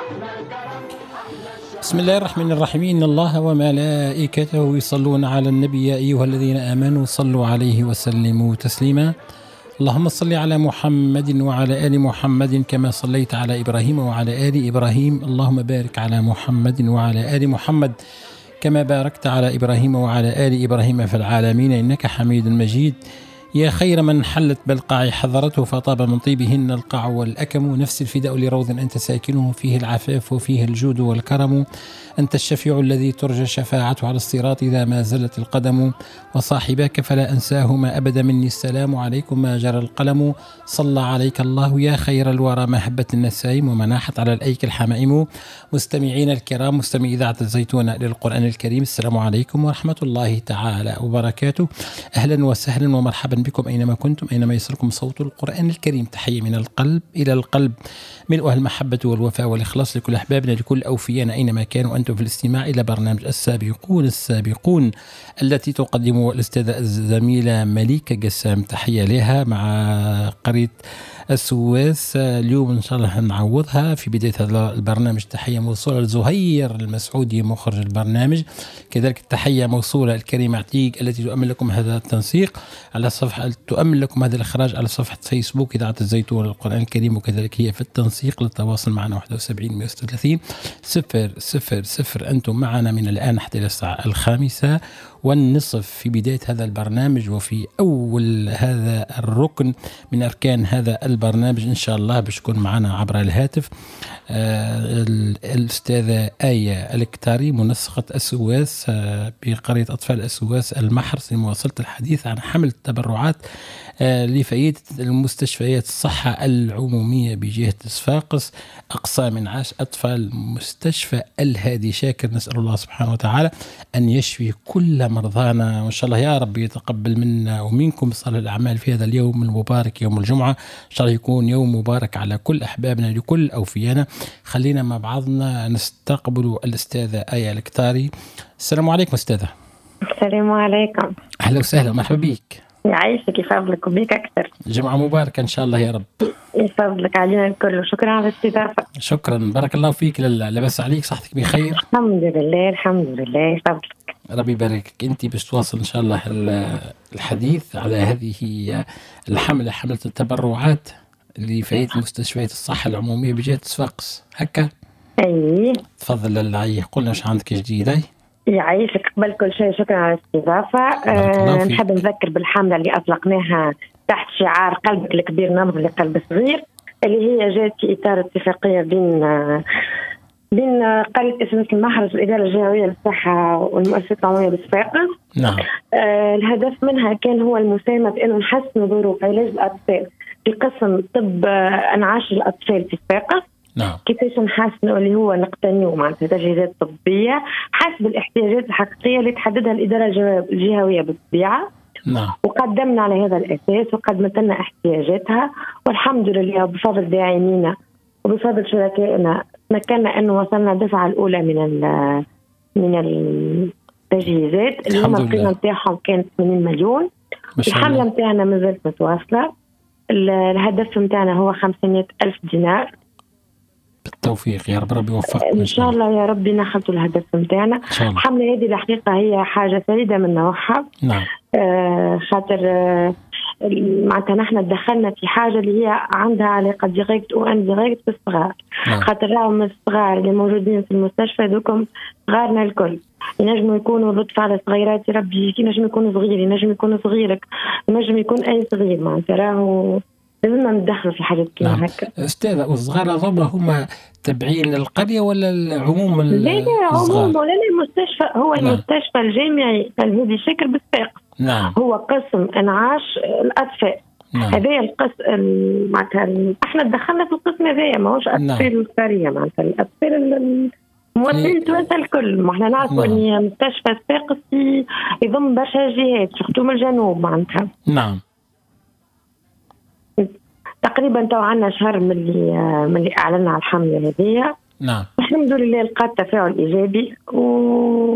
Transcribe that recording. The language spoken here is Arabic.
بسم الله الرحمن الرحيم. إن الله وملائكته يصلون على النبي يا أيها الذين آمنوا صلوا عليه وسلموا تسليما. اللهم صل على محمد وعلى آل محمد كما صليت على إبراهيم وعلى آل إبراهيم. اللهم بارك على محمد وعلى آل محمد كما باركت على إبراهيم وعلى آل إبراهيم في العالمين إنك حميد مجيد. يا خير من حلت بالقاع حضرته فطاب من طيبهن القاع والأكم. نفس الفداء لروض أنت ساكنه فيه العفاف وفيه الجود والكرم. أنت الشفيع الذي ترجى شفاعته على الصراط إذا ما زلت القدم. وصاحباك فلا أنساهما أبدا مني السلام عليكم ما جرى القلم. صلى عليك الله يا خير الورى ما هبت النسائم ومناحت على الأيك الحمائم. مستمعين الكرام مستمعي إذاعة الزيتون للقرآن الكريم، السلام عليكم ورحمة الله تعالى وبركاته. أهلا وسهلا ومرحبا بكم أينما كنتم، أينما يصلكم صوت القرآن الكريم. تحية من القلب إلى القلب، ملؤها المحبة والوفاء والإخلاص لكل أحبابنا لكل أوفيانا أينما كانوا أنتم في الاستماع إلى برنامج السابقون التي تقدم الأستاذة الزميلة مليكة قسام. تحية لها مع قرية السواس. اليوم إن شاء الله نعوضها في بداية هذا البرنامج. تحية موصولة لزهير المسعودي مخرج البرنامج، كذلك التحية موصولة الكريمة عتيق التي تؤمن لكم هذا التنسيق على صفحة، تؤمن لكم هذا الإخراج على صفحة فيسبوك إذاعة الزيتون للقرآن الكريم، وكذلك هي في التنسيق. للتواصل معنا 71 136 000. أنتم معنا من الآن حتى إلى الساعة 5:30 في بداية هذا البرنامج، وفي أول هذا الركن من أركان هذا البرنامج إن شاء الله باش تكون معنا عبر الهاتف الأستاذة آية الكتاري منسقة السواس بقرية أطفال السواس المحرس لمواصلة الحديث عن حمل التبرعات لفائدة المستشفيات الصحة العمومية بجهة صفاقس أقسام انعاش أطفال مستشفى الهادي شاكر. نسأل الله سبحانه وتعالى أن يشفي كل مرضانا، وإن شاء الله يا رب يتقبل منا ومنكم صالح الأعمال في هذا اليوم المبارك يوم الجمعة. إن شاء الله يكون يوم مبارك على كل أحبابنا لكل أوفيانا. خلينا مع بعضنا نستقبل الأستاذة آية الكتاري. السلام عليكم أستاذة. السلام عليكم. أهلا وسهلا مرحبا بك. يعيشك يفضلك وبيك أكثر. جمعة مباركة إن شاء الله يا رب. يفضلك علينا الكل وشكرا على الاستضافة. شكرا بارك الله فيك. لباس عليك، صحتك بخير؟ الحمد لله الحمد لله يفضلك. ربي يبارك. أنت باش تواصل إن شاء الله الحديث على هذه الحملة، حملة التبرعات لفائدة مستشفيات الصحة العمومية بجهة صفاقس هكا؟ أي تفضل الله، قلنا ايش عندك جديد. يعيشك قبل كل شيء شكرا على الاستضافة. نحب نذكر بالحملة اللي أطلقناها تحت شعار قلبك الكبير نبض لقلب صغير، اللي هي جات في إطار اتفاقية بين قرية اسمة المحرز والإدارة الجهوية للصحة والمؤسسة العمومية بصفاقس. نعم. الهدف منها كان هو المساهمة بأنه نحسن ظروف علاج الأطفال في قسم طب أنعاش الأطفال في صفاقس. نعم. كيفاش نحسنوا اللي هو نقتنيوا معناتها تجهيزات طبية حسب الاحتياجات الحقيقية اللي تحددها الإدارة الجهوية بالطبيعة. نعم. وقدمنا على هذا الأساس وقدمت لنا احتياجاتها، والحمد لله بفضل داعمينا وبفضل شركائنا تمكنا أنه وصلنا الدفعة الأولى من التجهيزات اللي هم القيمة نتاعهم كانت 80 مليون. الحملة نتاعنا مازالت متواصلة. الهدف نتاعنا هو 500,000 دينار. بالتوفيق يا رب، ربي يوفقكم إن شاء الله يا ربي نحصل الهدف نتاعنا. الحملة هذه الحقيقة هي حاجة فريدة من نوعها. نعم. خاطر معناتها نحن دخلنا في حاجة اللي هي عندها علاقة ديريكت وان ديريكت بالصغار. خاطر راهم الصغار اللي موجودين في المستشفى ذوكم صغارنا الكل، ينجموا يكونوا لطف على صغيرات ربي، ينجم يكونوا صغير، ينجم يكونوا صغيرك، ينجم يكون أي صغير. معناتها راهو لازمنا ندخلوا في حاجات كيما هكا. أستاذة، والصغار هذوما هما تابعين للقرية ولا العموم؟ لا عموم ولا المستشفى، هو المستشفى الجامعي الهادي شاكر بالصفاقس. نعم. هو قسم انعاش الاطفال. هذا القسم معناتها احنا دخلنا في القسم هذايا، ماهوش اطفال القرية، معناتها الاطفال المواطنين التوانسه الكل. ما احنا نعرفوا ان مستشفى صفاقس يضم برشا جهات شفتوا من الجنوب معناتها. نعم. تقريبا تو عندنا شهر من اللي اعلنا على الحملة هذه. نعم. الحمد لله لقات تفاعل ايجابي